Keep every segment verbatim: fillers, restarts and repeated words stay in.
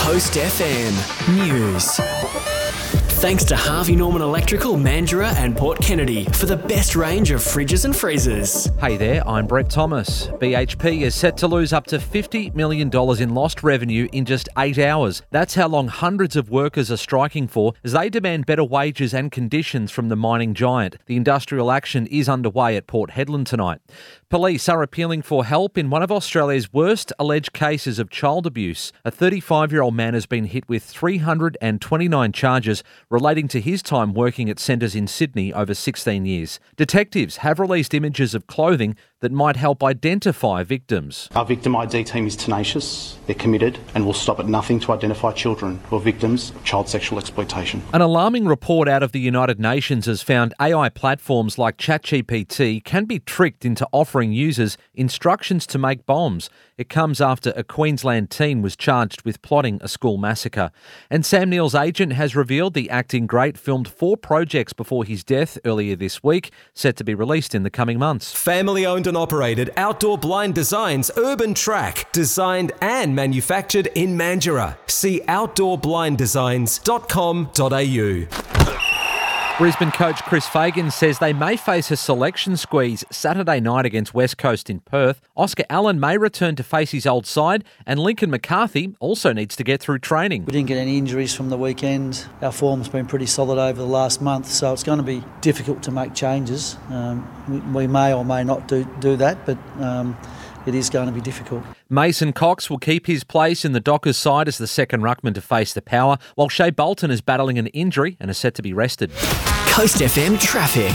Coast F M News. Thanks to Harvey Norman Electrical, Mandurah and Port Kennedy for the best range of fridges and freezers. Hey there, I'm Brett Thomas. B H P is set to lose up to fifty million dollars in lost revenue in just eight hours. That's how long hundreds of workers are striking for as they demand better wages and conditions from the mining giant. The industrial action is underway at Port Hedland tonight. Police are appealing for help in one of Australia's worst alleged cases of child abuse. A thirty-five-year-old man has been hit with three hundred twenty-nine charges relating to his time working at centres in Sydney over sixteen years. Detectives have released images of clothing that might help identify victims. Our victim I D team is tenacious, they're committed and will stop at nothing to identify children who are victims of child sexual exploitation. An alarming report out of the United Nations has found A I platforms like ChatGPT can be tricked into offering users instructions to make bombs. It comes after a Queensland teen was charged with plotting a school massacre. And Sam Neill's agent has revealed the acting great filmed four projects before his death earlier this week, set to be released in the coming months. Family-owned and operated Outdoor Blind Designs Urban Track, designed and manufactured in Mandurah. See outdoor blind designs dot com dot a u. Brisbane coach Chris Fagan says they may face a selection squeeze Saturday night against West Coast in Perth. Oscar Allen may return to face his old side, and Lincoln McCarthy also needs to get through training. We didn't get any injuries from the weekend. Our form's been pretty solid over the last month, so it's going to be difficult to make changes. Um, we, we may or may not do, do that, but um, it is going to be difficult. Mason Cox will keep his place in the Dockers side as the second ruckman to face the Power, while Shea Bolton is battling an injury and is set to be rested. Coast F M traffic.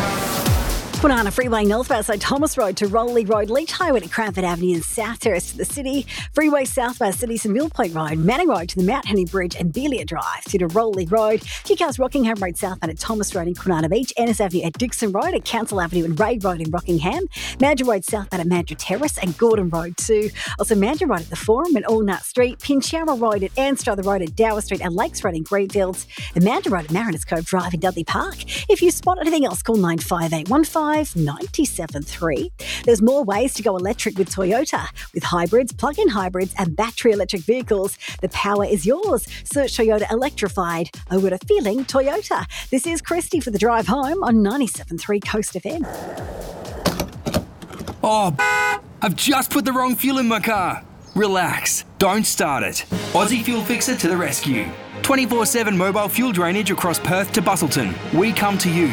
Kwinana Freeway northbound side Thomas Road to Rowley Road, Leach Highway to Cranford Avenue and South Terrace to the city. Freeway southbound City to Mill Point Road, Manning Road to the Mount Henry Bridge and Belia Drive through to Rowley Road. Few cars Rockingham Road southbound at Thomas Road in Kwinana Beach, Ennis Avenue at Dixon Road, at Council Avenue and Ray Road in Rockingham, Mandurah Road southbound at Mandurah Terrace and Gordon Road too. Also Mandurah Road at the Forum and Allnut Street, Pinchara Road at Anstruther Road at Dower Street and Lakes Road in Greenfields, and Mandurah Road at Mariners Cove Drive in Dudley Park. If you spot anything else, call nine five eight one five nine seven three. There's more ways to go electric with Toyota. With hybrids, plug-in hybrids and battery electric vehicles, the power is yours. Search Toyota Electrified. I got a feeling Toyota. This is Christy for the drive home on ninety-seven point three Coast F M. Oh, I've just put the wrong fuel in my car. Relax. Don't start it. Aussie Fuel Fixer to the rescue. twenty-four seven mobile fuel drainage across Perth to Busselton. We come to you.